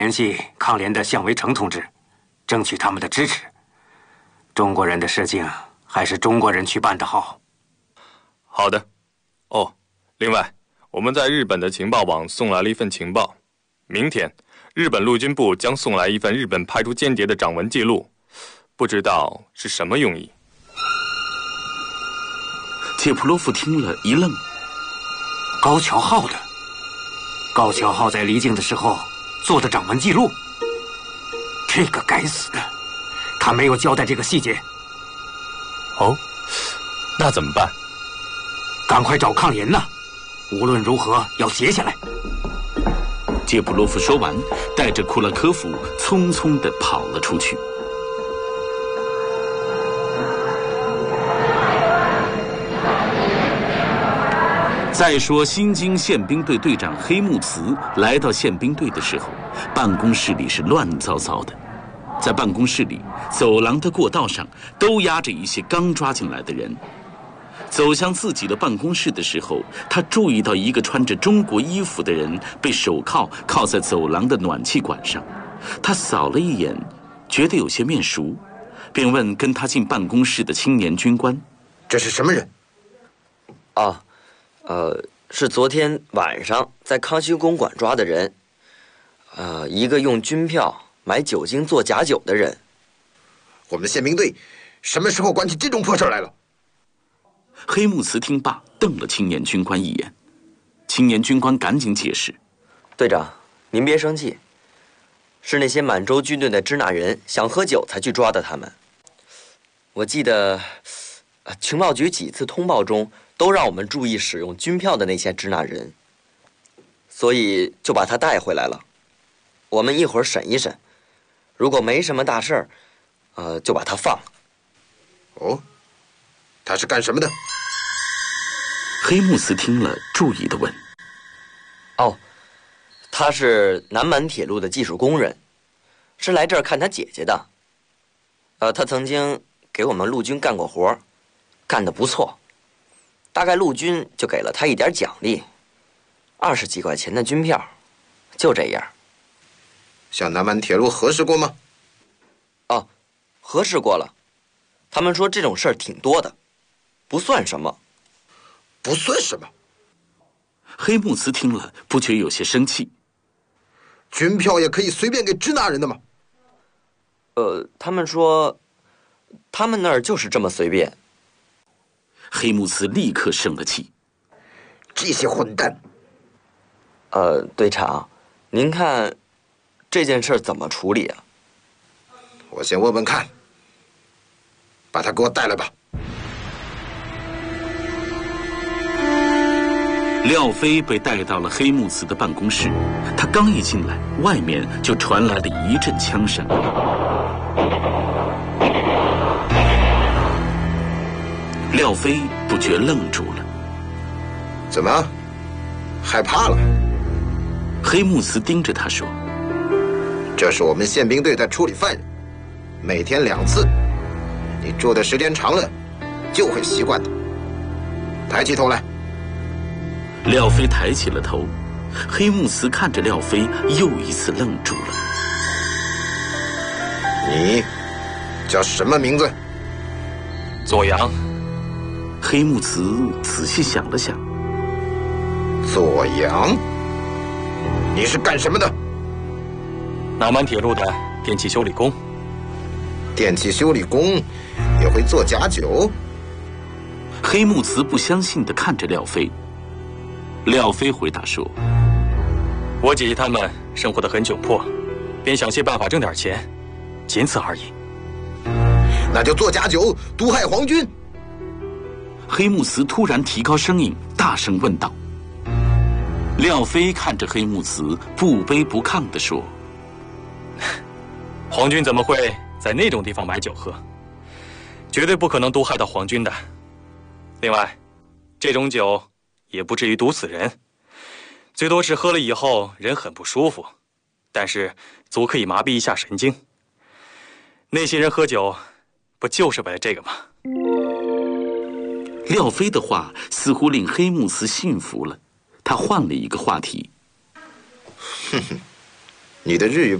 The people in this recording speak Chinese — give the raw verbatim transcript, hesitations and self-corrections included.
联系抗联的向维成同志，争取他们的支持。中国人的事情还是中国人去办的好。 好的。哦，另外，我们在日本的情报网送来了一份情报，明天日本陆军部将送来一份日本派出间谍的掌纹记录，不知道是什么用意。 切普洛夫听了一愣， 高桥浩的。高桥浩在离境的时候做的掌纹记录，这个该死的，他没有交代这个细节。 哦，那怎么办？ 赶快找抗联呐！无论如何要截下来。 杰普洛夫说完，带着库拉科夫匆匆地跑了出去。再说，新京宪兵队队长黑木慈来到宪兵队的时候，办公室里是乱糟糟的。在办公室里，走廊的过道上都压着一些刚抓进来的人。走向自己的办公室的时候，他注意到一个穿着中国衣服的人被手铐铐在走廊的暖气管上。他扫了一眼，觉得有些面熟，便问跟他进办公室的青年军官：“ 这是什么人？” 啊。呃，是昨天晚上在康熙公馆抓的人，呃，一个用军票买酒精做假酒的人。 我们宪兵队什么时候管起这种破事来了？ 黑木慈听罢，瞪了青年军官一眼。青年军官赶紧解释：“ 队长，您别生气，是那些满洲军队的支那人想喝酒才去抓的他们。我记得，呃，情报局几次通报中都让我们注意使用军票的那些支那人，所以就把他带回来了。我们一会儿审一审，如果没什么大事儿，呃，就把他放了。” 哦，他是干什么的？ 黑木慈听了，注意地问：“ 哦，他是南满铁路的技术工人，是来这儿看他姐姐的。呃，他曾经给我们陆军干过活，干得不错。大概陆军就给了他一点奖励，二十几块钱的军票，就这样。” 向南满铁路核实过吗？ 哦，核实过了，他们说这种事儿挺多的，不算什么。 不算什么？ 黑木慈听了，不觉有些生气。 军票也可以随便给支那人的吗？ 呃，他们说，他们那儿就是这么随便。 黑木慈立刻生了气。 这些混蛋！ 呃，队长，您看这件事怎么处理啊？ 我先问问看。把他给我带来吧。 廖飞被带到了黑木慈的办公室，他刚一进来，外面就传来了一阵枪声。廖飞不觉愣住了。 怎么，害怕了？ 黑木慈盯着他说：“ 这是我们宪兵队在处理犯人，每天两次，你住的时间长了，就会习惯的。抬起头来。” 廖飞抬起了头，黑木慈看着廖飞，又一次愣住了。 你叫什么名字？ 左阳。 黑木慈仔细想了想。 左阳？你是干什么的？ 南满铁路的电气修理工。 电气修理工也会做假酒？ 黑木慈不相信地看着廖飞。廖飞回答说：“ 我姐姐他们生活得很窘迫，便想些办法挣点钱，仅此而已。” 那就做假酒，毒害皇军。 黑木慈突然提高声音，大声问道。廖飞看着黑木慈，不卑不亢地说：“ 皇军怎么会在那种地方买酒喝？绝对不可能毒害到皇军的。另外，这种酒也不至于毒死人，最多是喝了以后人很不舒服，但是足可以麻痹一下神经。那些人喝酒，不就是为了这个吗？” 廖飞的话似乎令黑木慈信服了，他换了一个话题：“ 哼哼， 你的日语